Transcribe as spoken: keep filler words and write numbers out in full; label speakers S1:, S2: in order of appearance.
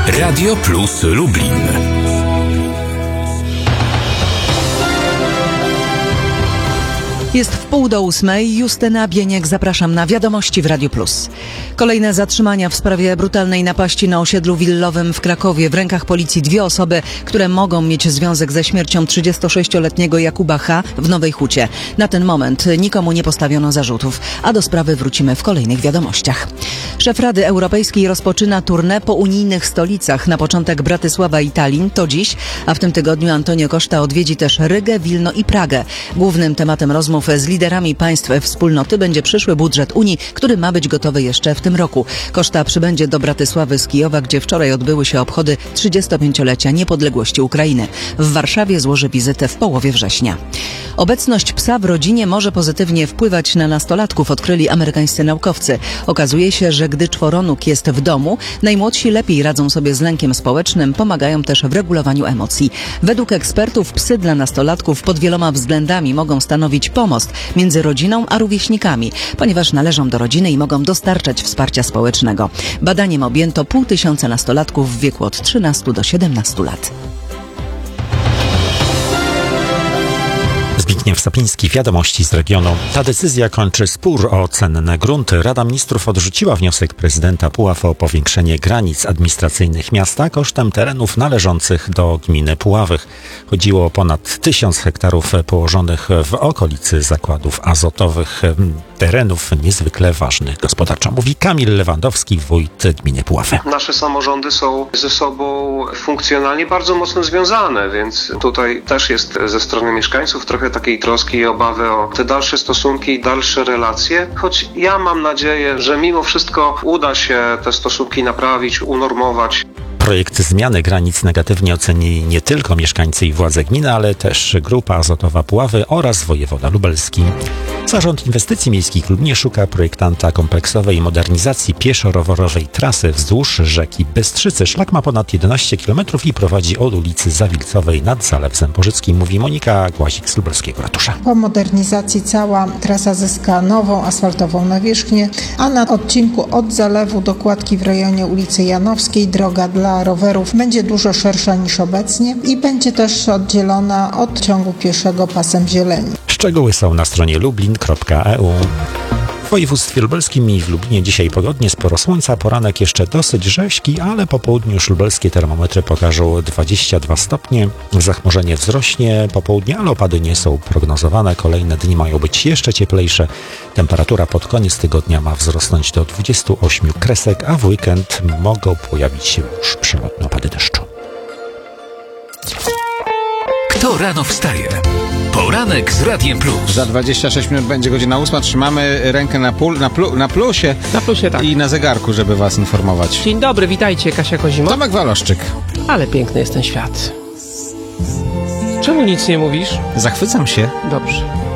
S1: Radio Plus Lublin.
S2: Jest w pół do ósmej. Justyna Bieniek, zapraszam na Wiadomości w Radiu Plus. Kolejne zatrzymania w sprawie brutalnej napaści na osiedlu willowym w Krakowie. W rękach policji dwie osoby, które mogą mieć związek ze śmiercią trzydziestosześcioletniego Jakuba H. w Nowej Hucie. Na ten moment nikomu nie postawiono zarzutów, a do sprawy wrócimy w kolejnych wiadomościach. Szef Rady Europejskiej rozpoczyna tournée po unijnych stolicach. Na początek Bratysława i Tallin, to dziś, a w tym tygodniu Antonio Costa odwiedzi też Rygę, Wilno i Pragę. Głównym tematem rozmów z liderami państw wspólnoty będzie przyszły budżet Unii, który ma być gotowy jeszcze w tym roku. Costa przybędzie do Bratysławy z Kijowa, gdzie wczoraj odbyły się obchody trzydziestopięciolecia niepodległości Ukrainy. W Warszawie złoży wizytę w połowie września. Obecność psa w rodzinie może pozytywnie wpływać na nastolatków, odkryli amerykańscy naukowcy. Okazuje się, że gdy czworonóg jest w domu, najmłodsi lepiej radzą sobie z lękiem społecznym, pomagają też w regulowaniu emocji. Według ekspertów psy dla nastolatków pod wieloma względami mogą stanowić pomost między rodziną a rówieśnikami, ponieważ należą do rodziny i mogą dostarczać wsparcia społecznego. Badaniem objęto pół tysiąca nastolatków w wieku od trzynastu do siedemnastu lat.
S3: Zbigniew Sapiński, Wiadomości z regionu. Ta decyzja kończy spór o cenne grunty. Rada Ministrów odrzuciła wniosek prezydenta Puław o powiększenie granic administracyjnych miasta kosztem terenów należących do gminy Puławych. Chodziło o ponad tysiąc hektarów położonych w okolicy zakładów azotowych, terenów niezwykle ważnych gospodarczo. Mówi Kamil Lewandowski, wójt gminy Puławy.
S4: Nasze samorządy są ze sobą funkcjonalnie bardzo mocno związane, więc tutaj też jest ze strony mieszkańców trochę takiej troski i obawy o te dalsze stosunki i dalsze relacje, choć ja mam nadzieję, że mimo wszystko uda się te stosunki naprawić, unormować.
S3: Projekt zmiany granic negatywnie oceni nie tylko mieszkańcy i władze gminy, ale też Grupa Azotowa Puławy oraz wojewoda lubelski. Zarząd Inwestycji Miejskich w Lublinie szuka projektanta kompleksowej modernizacji pieszo-rowerowej trasy wzdłuż rzeki Bystrzycy. Szlak ma ponad jedenaście kilometrów i prowadzi od ulicy Zawilcowej nad Zalew Zempożycki, mówi Monika Głazik z lubelskiego ratusza.
S5: Po modernizacji cała trasa zyska nową asfaltową nawierzchnię, a na odcinku od Zalewu do kładki w rejonie ulicy Janowskiej droga dla rowerów będzie dużo szersza niż obecnie i będzie też oddzielona od ciągu pieszego pasem zieleni.
S3: Szczegóły są na stronie lublin kropka e u. W województwie lubelskim i w Lublinie dzisiaj pogodnie, sporo słońca, poranek jeszcze dosyć rzeźki, ale po południu już lubelskie termometry pokażą dwadzieścia dwa stopnie. Zachmurzenie wzrośnie po południu, ale opady nie są prognozowane. Kolejne dni mają być jeszcze cieplejsze. Temperatura pod koniec tygodnia ma wzrosnąć do dwudziestu ośmiu kresek, a w weekend mogą pojawić się już przelotne opady deszczu.
S1: Kto rano wstaje? Poranek z Radiem Plus.
S6: Za dwadzieścia sześć minut będzie godzina ósma. Trzymamy rękę na, pul, na, plu, na plusie.
S7: Na plusie, tak.
S6: I na zegarku, żeby was informować.
S7: Dzień dobry, witajcie, Kasia Kozimo.
S6: Tomek Waloszczyk.
S7: Ale piękny jest ten świat. Czemu nic nie mówisz?
S6: Zachwycam się.
S7: Dobrze.